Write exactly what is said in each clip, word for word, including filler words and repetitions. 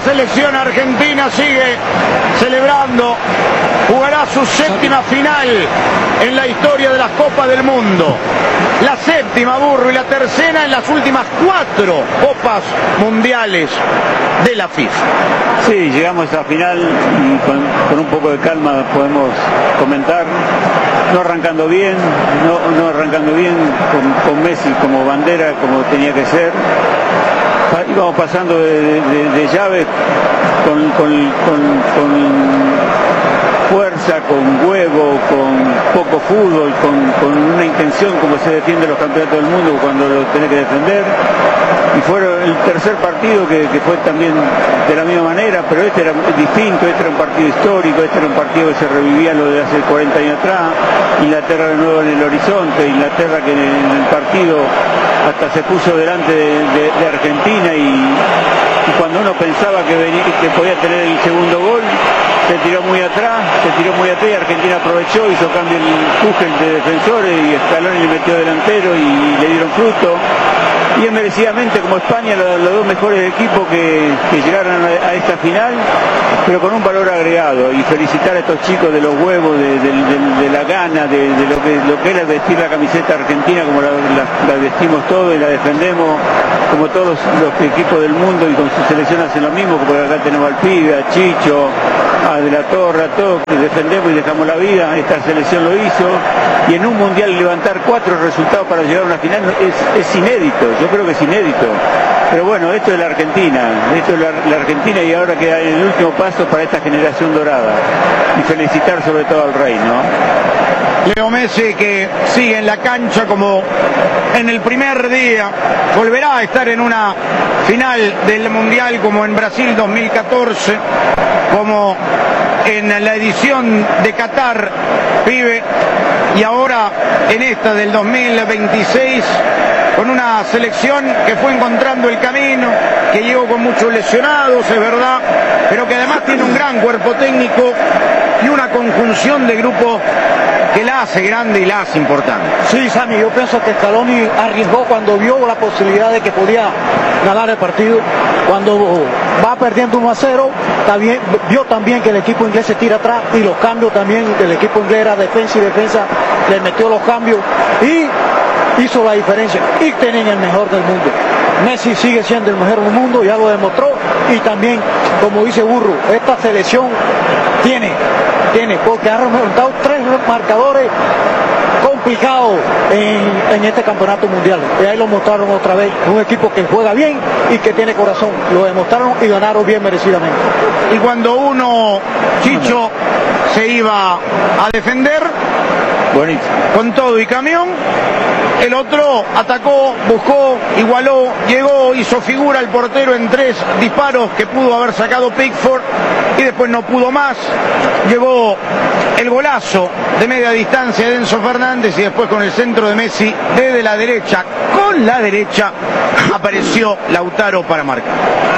selección argentina sigue celebrando, jugará su séptima final en la historia de las Copas del Mundo. La séptima, Burro, y la tercera en las últimas cuatro Copas Mundiales de la FIFA. Sí, llegamos a esa final y con, con un poco de calma podemos comentar. No arrancando bien, no, no arrancando bien con, con Messi como bandera, como tenía que ser. Íbamos pasando de, de, de llave con, con, con, con fuerza, con huevo, con poco fútbol, con, con una intención como se defiende los campeonatos del mundo cuando lo tenés que defender. Y fue el tercer partido que, que fue también de la misma manera, pero este era distinto, este era un partido histórico, este era un partido que se revivía lo de hace cuarenta años atrás. Inglaterra de nuevo en el horizonte, Inglaterra que en el partido hasta se puso delante de, de, de Argentina y, y cuando uno pensaba que, venía, que podía tener el segundo gol, se tiró muy atrás, se tiró muy atrás y Argentina aprovechó, hizo cambio el Tuchel de defensores y Scaloni le metió delantero y le dieron fruto. Bien merecidamente como España, los, los dos mejores equipos que, que llegaron a, a esta final, pero con un valor agregado. Y felicitar a estos chicos de los huevos, de, de, de, de la gana, de, de lo que lo que era vestir la camiseta argentina, como la, la, la vestimos todos y la defendemos, como todos los equipos del mundo y con su selección hacen lo mismo, porque acá tenemos al Pibe, a Chicho, a De la Torre, a todos que defendemos y dejamos la vida. Esta selección lo hizo y en un mundial levantar cuatro resultados para llegar a una final es, es inédito. Yo creo que es inédito, pero bueno, esto es la Argentina, esto es la, la Argentina y ahora queda el último paso para esta generación dorada y felicitar sobre todo al Rey, ¿no? Leo Messi, que sigue en la cancha como en el primer día, volverá a estar en una final del Mundial como en Brasil dos mil catorce, como en la edición de Qatar, Pibe, y ahora en esta del dos mil veintiséis, con una selección que fue encontrando el camino, que llegó con muchos lesionados, es verdad, pero que además tiene un gran cuerpo técnico y una conjunción de grupo que la hace grande y la hace importante. Sí, Sammy, yo pienso que Scaloni arriesgó cuando vio la posibilidad de que podía ganar el partido. Cuando va perdiendo uno a cero, también, vio también que el equipo inglés se tira atrás y los cambios también del equipo inglés era defensa y defensa, le metió los cambios y hizo la diferencia y tienen el mejor del mundo. Messi sigue siendo el mejor del mundo, ya lo demostró, y también, como dice Burro, esta selección tiene, tiene, porque ha remontado tres marcadores complicados en, en este campeonato mundial, y ahí lo mostraron otra vez, un equipo que juega bien y que tiene corazón, lo demostraron y ganaron bien merecidamente. Y cuando uno, Chicho, se iba a defender, bonito, con todo y camión, el otro atacó, buscó, igualó, llegó, hizo figura el portero en tres disparos que pudo haber sacado Pickford y después no pudo más. Llegó el golazo de media distancia de Enzo Fernández y después con el centro de Messi desde la derecha, con la derecha, apareció Lautaro para marcar.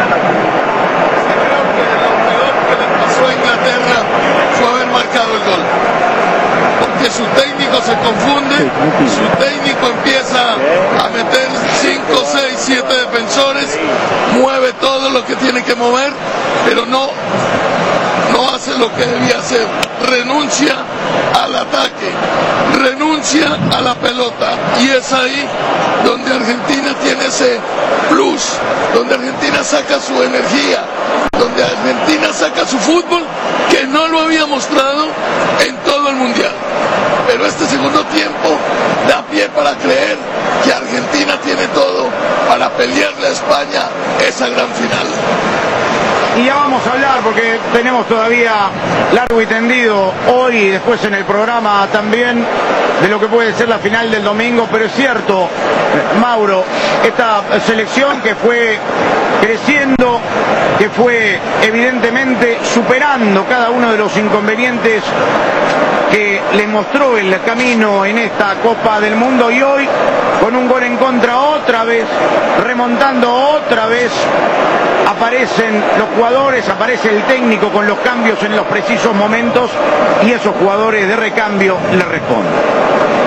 Lo que le pasó a Inglaterra fue haber marcado el gol. Porque su técnico se confunde, su técnico empieza a meter cinco, seis, siete defensores, mueve todo lo que tiene que mover, pero no, no hace lo que debía hacer, renuncia al ataque, renuncia a la pelota, y es ahí donde Argentina tiene ese plus, donde Argentina saca su energía, donde Argentina saca su fútbol, que no lo había mostrado en todo el mundial. Pero este segundo tiempo da pie para creer que Argentina tiene todo para pelearle a España esa gran final. Y ya vamos a hablar, porque tenemos todavía largo y tendido hoy y después en el programa también, de lo que puede ser la final del domingo, pero es cierto, Mauro, esta selección que fue creciendo, que fue evidentemente superando cada uno de los inconvenientes que le mostró el camino en esta Copa del Mundo, y hoy con un gol en contra otra vez, remontando otra vez, aparecen los jugadores, aparece el técnico con los cambios en los precisos momentos y esos jugadores de recambio le responden.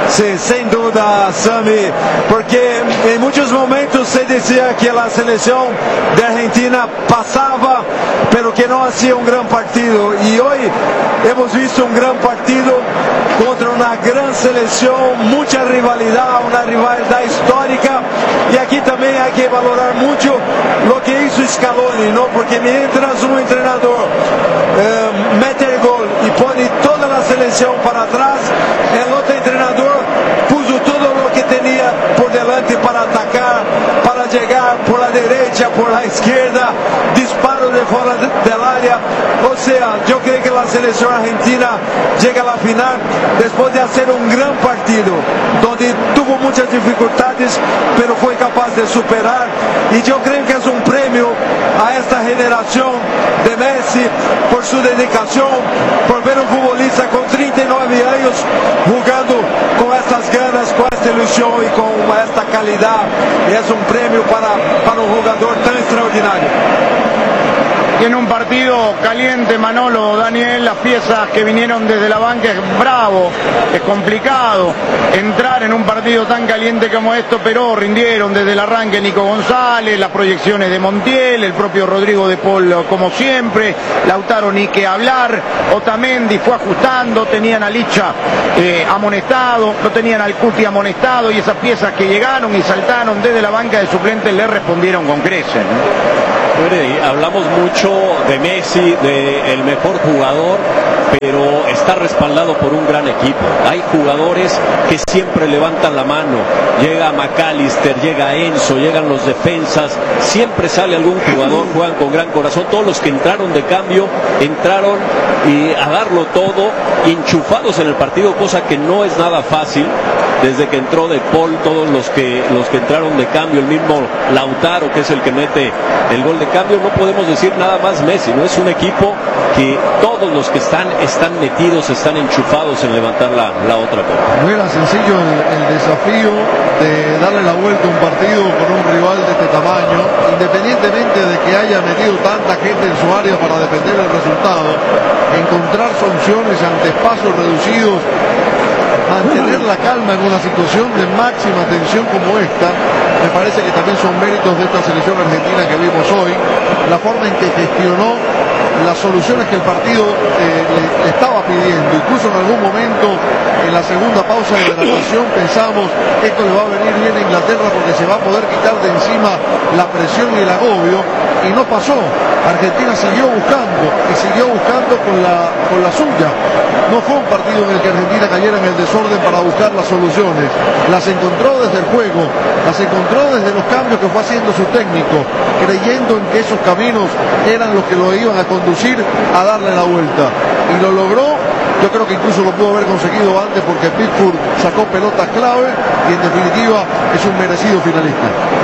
Sí, sin duda, Sami, porque en muchos momentos se decía que la selección de Argentina pasaba, pero que no hacía un gran partido. Y hoy hemos visto un gran partido contra una gran selección, mucha rivalidad, una rivalidad histórica. Y aquí también hay que valorar mucho lo que hizo Scaloni, ¿no? Porque mientras un entrenador eh, mete el gol y pone toda la selección para atrás, el otro entrenador puso todo lo que tenía por delante para atacar, para llegar por la derecha, por la izquierda, disparos de fuera del área. O sea, yo creo que la selección argentina llega a la final después de hacer un gran partido, donde tuvo muchas dificultades, pero fue capaz de superar. Y yo creo que es un premio a esta generación de Messi por su dedicación, por ver un futbolista con treinta y nueve años jugando con estas ganas, con esta ilusión y con esta calidad. Y es un premio para, para un jugador tan extraordinario. Y en un partido caliente, Manolo, Daniel, las piezas que vinieron desde la banca es bravo, es complicado entrar en un partido tan caliente como esto, pero rindieron desde el arranque Nico González, las proyecciones de Montiel, el propio Rodrigo de Paul como siempre, Lautaro ni que hablar, Otamendi fue ajustando, tenían a Licha eh, amonestado, no tenían al Cuti amonestado, y esas piezas que llegaron y saltaron desde la banca de suplentes le respondieron con creces, ¿no? Hablamos mucho de Messi, de el mejor jugador, pero está respaldado por un gran equipo. Hay jugadores que siempre levantan la mano. Llega McAllister, llega Enzo, llegan los defensas, siempre sale algún jugador, juegan con gran corazón. Todos los que entraron de cambio, entraron y a darlo todo, enchufados en el partido, cosa que no es nada fácil. Desde que entró De Paul, todos los que los que entraron de cambio, el mismo Lautaro, que es el que mete el gol de cambio, no podemos decir nada más Messi, no es un equipo que todos los que están están metidos, están enchufados en levantar la, la otra copa. No era sencillo el, el desafío de darle la vuelta a un partido con un rival de este tamaño, independientemente de que haya metido tanta gente en su área para defender el resultado, encontrar soluciones ante espacios reducidos, mantener la calma en una situación de máxima tensión como esta, me parece que también son méritos de esta selección argentina que vimos hoy, la forma en que gestionó las soluciones que el partido eh, le, le estaba pidiendo. Incluso en algún momento, en la segunda pausa de hidratación, pensamos esto le va a venir bien a Inglaterra porque se va a poder quitar de encima la presión y el agobio, y no pasó. Argentina siguió buscando y siguió buscando con la, con la suya. No fue un partido en el que Argentina cayera en el desorden para buscar las soluciones. Las encontró desde el juego, las encontró desde los cambios que fue haciendo su técnico, creyendo en que esos caminos eran los que lo iban a conducir a darle la vuelta. Y lo logró. Yo creo que incluso lo pudo haber conseguido antes, porque Pickford sacó pelotas clave y en definitiva es un merecido finalista.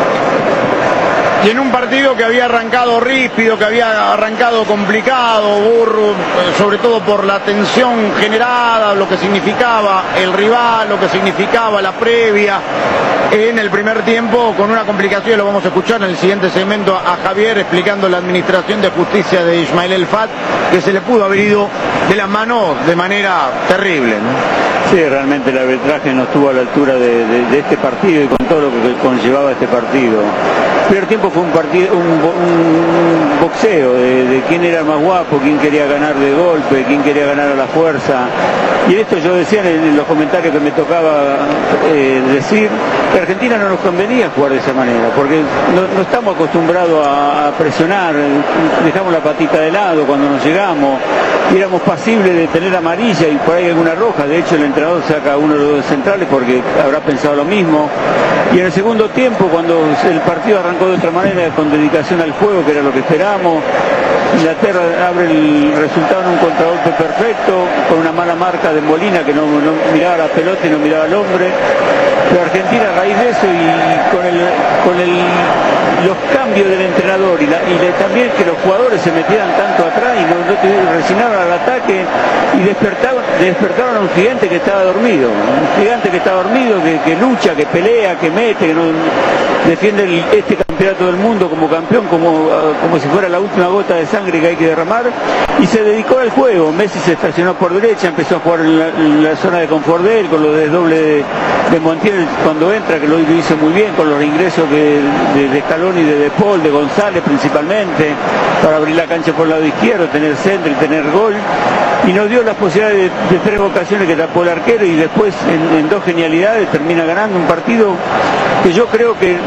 Y en un partido que había arrancado ríspido, que había arrancado complicado, Burro, sobre todo por la tensión generada, lo que significaba el rival, lo que significaba la previa, en el primer tiempo, con una complicación, lo vamos a escuchar en el siguiente segmento a Javier explicando la administración de justicia de Ismael El Fat, que se le pudo haber ido de las manos de manera terrible, ¿no? Sí, realmente el arbitraje no estuvo a la altura de, de, de este partido y con todo lo que conllevaba este partido. El primer tiempo fue un partido, un, un boxeo de, de quién era más guapo, quién quería ganar de golpe, quién quería ganar a la fuerza. Y esto yo decía en, en los comentarios que me tocaba eh, decir, que a Argentina no nos convenía jugar de esa manera, porque no, no estamos acostumbrados a, a presionar, dejamos la patita de lado cuando nos llegamos, y éramos pasibles de tener amarilla y por ahí alguna roja. De hecho el entrenador saca a uno de los dos centrales porque habrá pensado lo mismo. Y en el segundo tiempo, cuando el partido arrancó de otra manera, con dedicación al juego, que era lo que esperábamos, Inglaterra abre el resultado en un contragolpe perfecto, con una mala marca de Molina que no, no miraba la pelota y no miraba al hombre. Pero Argentina, a raíz de eso y con el, con el, los cambios del entrenador y, la, y de, también que los jugadores se metieran tanto atrás y no, no resignaron al ataque y despertaron, despertaron a un gigante que estaba dormido, un gigante que está dormido, que, que lucha, que pelea, que mete, que no defiende el, este campeonato. campeonato del mundo como campeón, como, como si fuera la última gota de sangre que hay que derramar, y se dedicó al juego. Messi se estacionó por derecha, empezó a jugar en la, en la zona de confort de él, con lo de doble de, de Montiel cuando entra, que lo hizo muy bien, con los ingresos de, de, de Scaloni, de De Paul, de González principalmente, para abrir la cancha por el lado izquierdo, tener centro y tener gol, y nos dio las posibilidades de, de tres ocasiones que tapó el arquero, y después en, en dos genialidades termina ganando un partido que yo creo que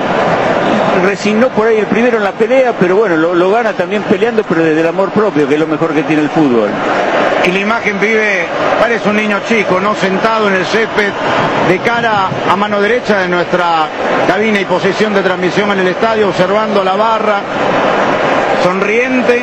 resignó por ahí el primero en la pelea, pero bueno, lo, lo gana también peleando, pero desde el amor propio, que es lo mejor que tiene el fútbol. Y la imagen, pibe, parece un niño chico, ¿no? Sentado en el césped, de cara a mano derecha de nuestra cabina y posición de transmisión en el estadio, observando la barra, sonriente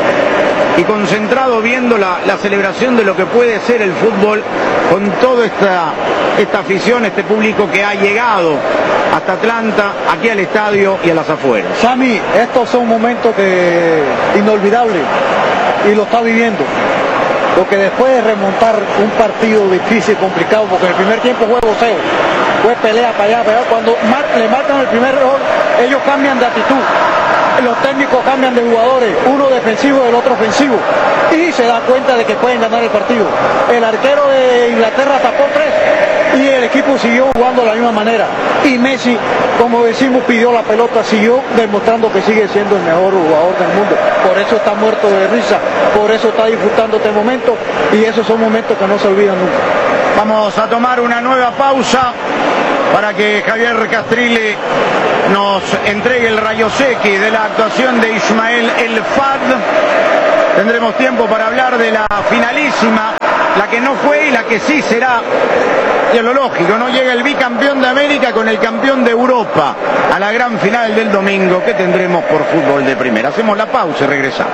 y concentrado viendo la, la celebración de lo que puede ser el fútbol con toda esta, esta afición, este público que ha llegado hasta Atlanta, aquí al estadio y a las afueras. Sammy, estos son momentos que inolvidables y lo está viviendo. Porque después de remontar un partido difícil, complicado, porque en el primer tiempo fue voceo, fue pelea para allá, para allá. Cuando mar le marcan el primer gol, ellos cambian de actitud. Los técnicos cambian de jugadores, uno defensivo y el otro ofensivo, y se da cuenta de que pueden ganar el partido. El arquero de Inglaterra tapó tres y el equipo siguió jugando de la misma manera. Y Messi, como decimos, pidió la pelota, siguió demostrando que sigue siendo el mejor jugador del mundo. Por eso está muerto de risa, por eso está disfrutando este momento, y esos son momentos que no se olvidan nunca. Vamos a tomar una nueva pausa para que Javier Castrilli nos entregue el rayos X de la actuación de Ismael El Fad. Tendremos tiempo para hablar de la finalísima, la que no fue y la que sí será. Y es lo lógico, no llega el bicampeón de América con el campeón de Europa a la gran final del domingo que tendremos por Fútbol de Primera. Hacemos la pausa y regresamos.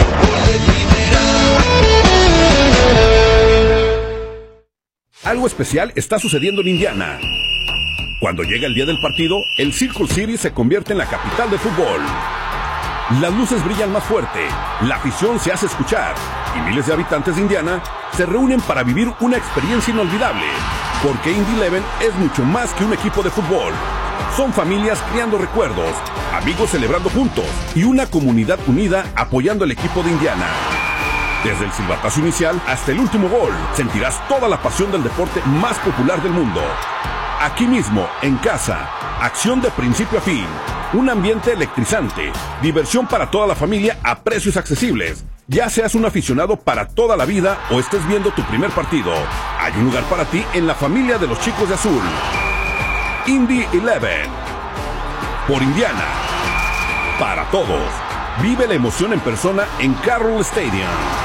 Algo especial está sucediendo en Indiana. Cuando llega el día del partido, el Circle City se convierte en la capital del fútbol. Las luces brillan más fuerte, la afición se hace escuchar y miles de habitantes de Indiana se reúnen para vivir una experiencia inolvidable. Porque Indy Eleven es mucho más que un equipo de fútbol. Son familias creando recuerdos, amigos celebrando juntos y una comunidad unida apoyando al equipo de Indiana. Desde el silbatazo inicial hasta el último gol, sentirás toda la pasión del deporte más popular del mundo. Aquí mismo, en casa, acción de principio a fin, un ambiente electrizante, diversión para toda la familia a precios accesibles. Ya seas un aficionado para toda la vida o estés viendo tu primer partido, hay un lugar para ti en la familia de los chicos de azul. Indy Eleven. Por Indiana. Para todos. Vive la emoción en persona en Carroll Stadium.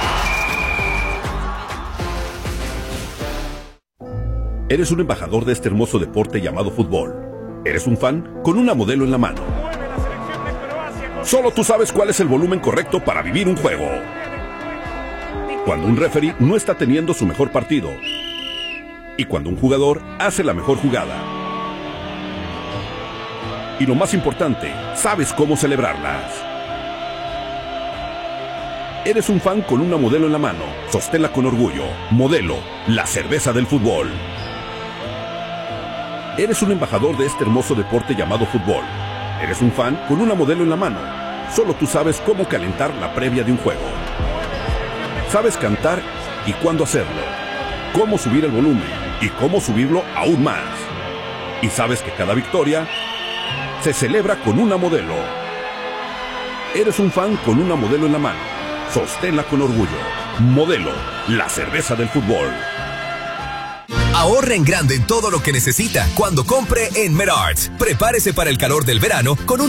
Eres un embajador de este hermoso deporte llamado fútbol. Eres un fan con una modelo en la mano. Solo tú sabes cuál es el volumen correcto para vivir un juego. Cuando un referee no está teniendo su mejor partido. Y cuando un jugador hace la mejor jugada. Y lo más importante, sabes cómo celebrarlas. Eres un fan con una modelo en la mano. Sosténla con orgullo. Modelo, la cerveza del fútbol. Eres un embajador de este hermoso deporte llamado fútbol. Eres un fan con una modelo en la mano. Solo tú sabes cómo calentar la previa de un juego. Sabes cantar y cuándo hacerlo. Cómo subir el volumen y cómo subirlo aún más. Y sabes que cada victoria se celebra con una modelo. Eres un fan con una modelo en la mano. Sosténla con orgullo. Modelo, la cerveza del fútbol. Ahorre en grande en todo lo que necesita cuando compre en Menards. Prepárese para el calor del verano con un